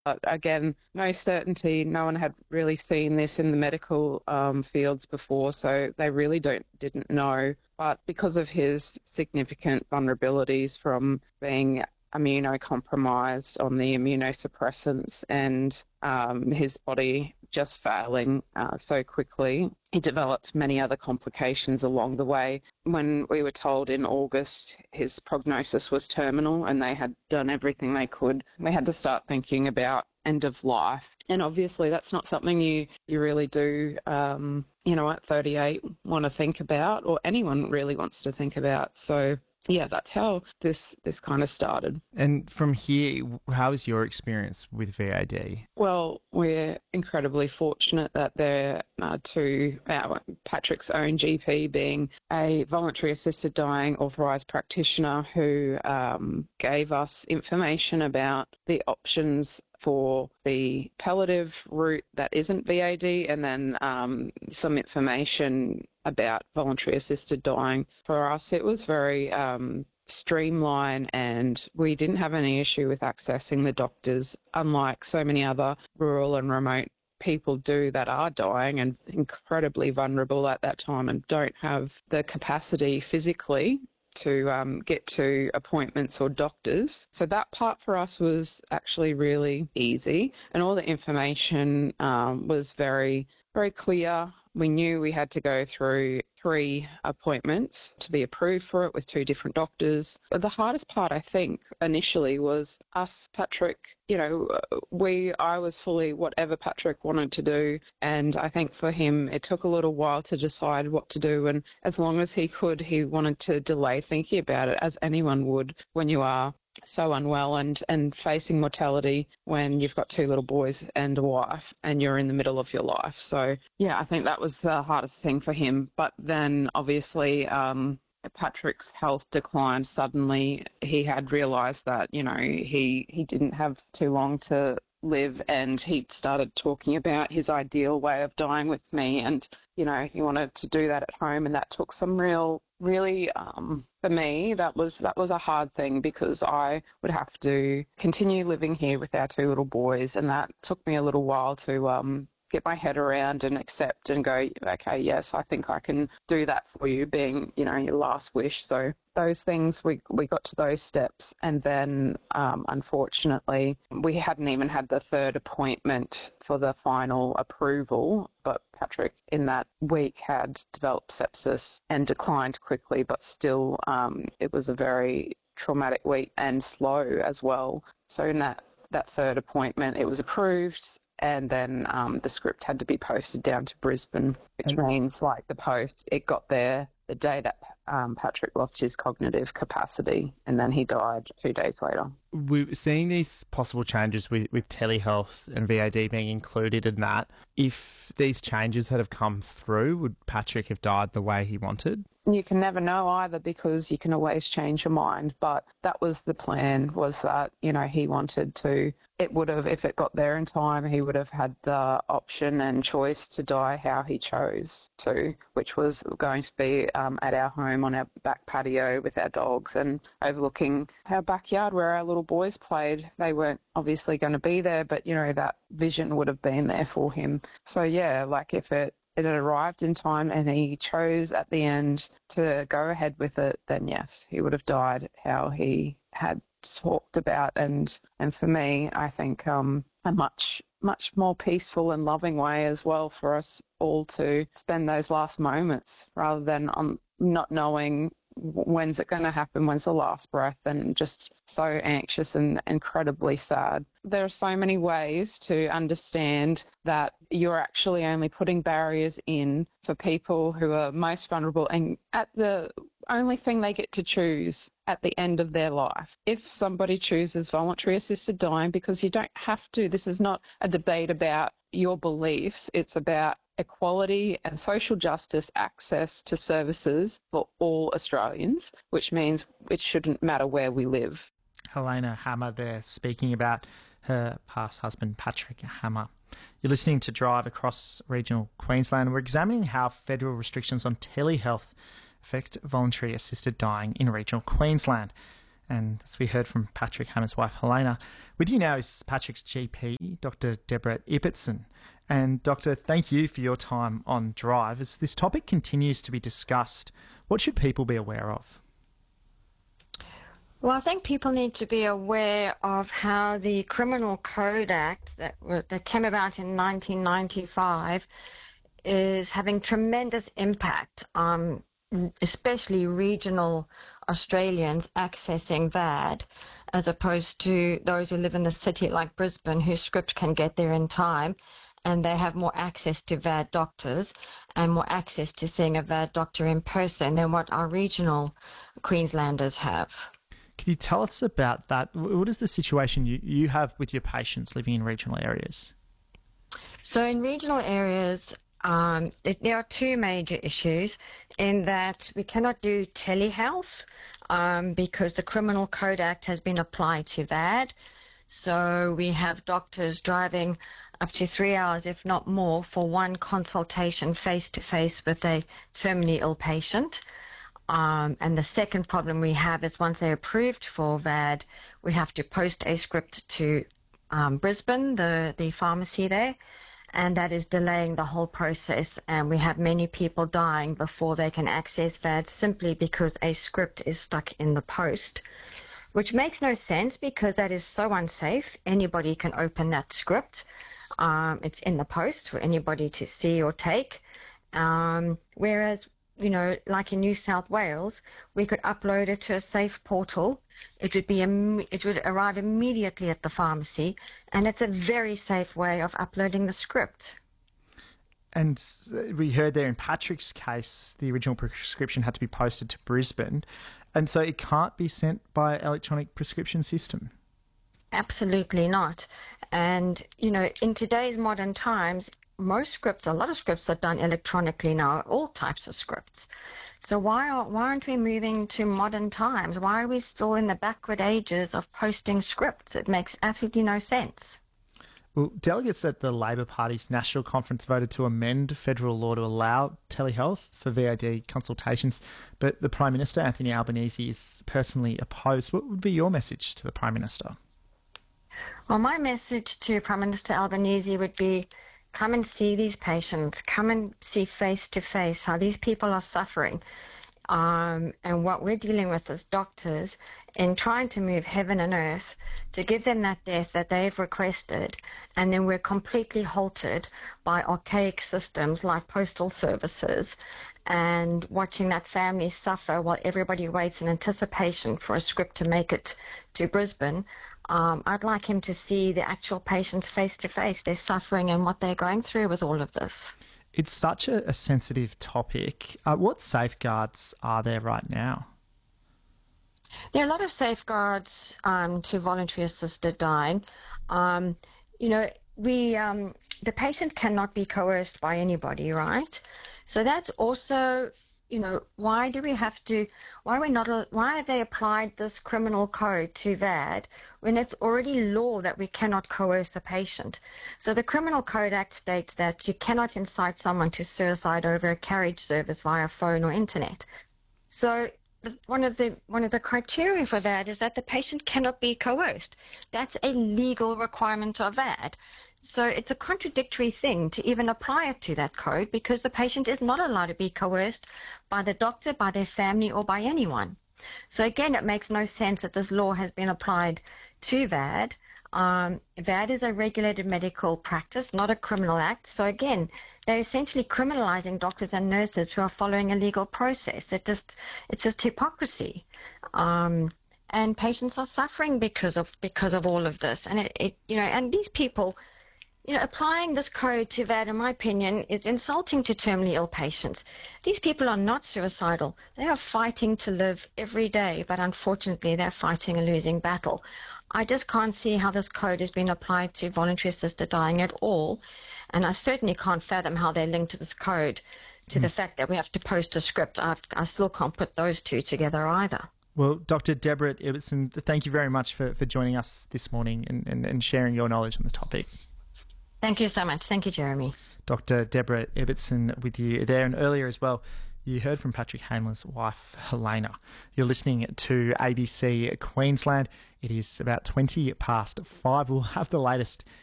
But again, no certainty. No one had really seen this in the medical fields before, so they really didn't know. But because of his significant vulnerabilities from being immunocompromised on the immunosuppressants and his body just failing so quickly, he developed many other complications along the way. When we were told in August his prognosis was terminal and they had done everything they could, we had to start thinking about end of life. And obviously that's not something you really do, at 38 want to think about, or anyone really wants to think about. So yeah, that's how this kind of started. And from here, how was your experience with VAD? Well, we're incredibly fortunate that there are Patrick's own GP being a voluntary assisted dying authorised practitioner who gave us information about the options for the palliative route that isn't VAD, and then some information about voluntary assisted dying. For us, it was very streamlined, and we didn't have any issue with accessing the doctors, unlike so many other rural and remote people do that are dying and incredibly vulnerable at that time and don't have the capacity physically to get to appointments or doctors. So that part for us was actually really easy, and all the information was very, very clear. We knew we had to go through 3 appointments to be approved for it with 2 different doctors. But the hardest part, I think, initially was us, Patrick. I was fully whatever Patrick wanted to do. And I think for him, it took a little while to decide what to do. And as long as he could, he wanted to delay thinking about it, as anyone would when you are so unwell and facing mortality when you've got 2 little boys and a wife and you're in the middle of your life. So yeah, I think that was the hardest thing for him. But then obviously Patrick's health declined suddenly. He had realised that, he didn't have too long to live, and he started talking about his ideal way of dying with me, and he wanted to do that at home, and that took some really for me that was a hard thing, because I would have to continue living here with our 2 little boys, and that took me a little while to get my head around and accept and go, okay, yes, I think I can do that for you, being, your last wish. So those things, we got to those steps. And then, unfortunately, we hadn't even had the 3rd appointment for the final approval, but Patrick in that week had developed sepsis and declined quickly, but still it was a very traumatic week and slow as well. So in that 3rd appointment, it was approved, and then the script had to be posted down to Brisbane, which means like the post, it got there the day that Patrick lost his cognitive capacity, and then he died 2 days later. We're seeing these possible changes with telehealth and VAD being included in that. If these changes had have come through, would Patrick have died the way he wanted? You can never know either, because you can always change your mind. But that was the plan, was that, he wanted to, it would have, if it got there in time, he would have had the option and choice to die how he chose to, which was going to be at our home on our back patio with our dogs and overlooking our backyard where our little boys played. They weren't obviously going to be there, but, that vision would have been there for him. So, yeah, like if it had arrived in time and he chose at the end to go ahead with it, then yes, he would have died how he had talked about. And for me, I think a much more peaceful and loving way as well for us all to spend those last moments, rather than not knowing when's it going to happen, when's the last breath, and just so anxious and incredibly sad. There are so many ways to understand that you're actually only putting barriers in for people who are most vulnerable, and at the only thing they get to choose at the end of their life. If somebody chooses voluntary assisted dying, because you don't have to, this is not a debate about your beliefs, it's about equality and social justice, access to services for all Australians, which means it shouldn't matter where we live. Helena Hammer there, speaking about her past husband, Patrick Hammer. You're listening to Drive across regional Queensland. We're examining how federal restrictions on telehealth affect voluntary assisted dying in regional Queensland. And as we heard from Patrick Hammer's wife, Helena, with you now is Patrick's GP, Dr. Deborah Ibbotson. And Doctor, thank you for your time on Drive. As this topic continues to be discussed, what should people be aware of? Well, I think people need to be aware of how the Criminal Code Act that came about in 1995 is having tremendous impact on especially regional Australians accessing VAD, as opposed to those who live in the city like Brisbane, whose script can get there in time, and they have more access to VAD doctors and more access to seeing a VAD doctor in person than what our regional Queenslanders have. Can you tell us about that? What is the situation you have with your patients living in regional areas? So in regional areas, there are two major issues in that we cannot do telehealth because the Criminal Code Act has been applied to VAD. So we have doctors driving up to 3 hours, if not more, for one consultation face-to-face with a terminally ill patient. And the second problem we have is once they're approved for VAD, we have to post a script to Brisbane, the pharmacy there, and that is delaying the whole process. And we have many people dying before they can access VAD simply because a script is stuck in the post, which makes no sense because that is so unsafe. Anybody can open that script. It's in the post for anybody to see or take. Whereas, you know, like in New South Wales, we could upload it to a safe portal. It would arrive immediately at the pharmacy, and it's a very safe way of uploading the script. And we heard there in Patrick's case, the original prescription had to be posted to Brisbane, and so it can't be sent by electronic prescription system. Absolutely not. And, you know, in today's modern times, a lot of scripts are done electronically now, all types of scripts. So why aren't we moving to modern times? Why are we still in the backward ages of posting scripts? It makes absolutely no sense. Well, delegates at the Labor Party's National Conference voted to amend federal law to allow telehealth for VAD consultations, but the Prime Minister, Anthony Albanese, is personally opposed. What would be your message to the Prime Minister? Well, my message to Prime Minister Albanese would be, come and see these patients, come and see face-to-face how these people are suffering, and what we're dealing with as doctors in trying to move heaven and earth to give them that death that they've requested, and then we're completely halted by archaic systems like postal services and watching that family suffer while everybody waits in anticipation for a script to make it to Brisbane. I'd like him to see the actual patients face-to-face, their suffering and what they're going through with all of this. It's such a sensitive topic. What safeguards are there right now? There are a lot of safeguards to voluntary assisted dying. You know, the patient cannot be coerced by anybody, right? So that's also, you know, why have they applied this criminal code to VAD when it's already law that we cannot coerce a patient? So the Criminal Code Act states that you cannot incite someone to suicide over a carriage service via phone or internet. So one of the criteria for VAD is that the patient cannot be coerced. That's a legal requirement of VAD. So it's a contradictory thing to even apply it to that code because the patient is not allowed to be coerced by the doctor, by their family, or by anyone. So again, it makes no sense that this law has been applied to VAD. VAD is a regulated medical practice, not a criminal act. So again, they're essentially criminalizing doctors and nurses who are following a legal process. It's just hypocrisy. And patients are suffering because of all of this. And and these people, you know, applying this code to VAD, in my opinion, is insulting to terminally ill patients. These people are not suicidal. They are fighting to live every day, but unfortunately they're fighting a losing battle. I just can't see how this code has been applied to voluntary assisted dying at all, and I certainly can't fathom how they link to this code to the fact that we have to post a script. I still can't put those two together either. Well, Dr. Deborah Ibbotson, thank you very much for joining us this morning and sharing your knowledge on the topic. Thank you so much. Thank you, Jeremy. Dr. Deborah Ibbotson with you there, and earlier as well, You heard from Patrick Hamel's wife, Helena. You're listening to ABC Queensland. It is about 20 past 5. We'll have the latest